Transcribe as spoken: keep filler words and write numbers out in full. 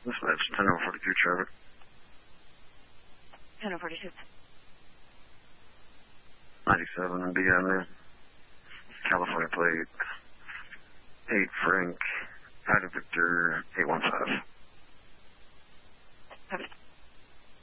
Dispatch, ten oh forty-two traffic. ten oh forty-two. ninety-seven B Avenue. California plate. eight Frank. Ida Victor eight one five.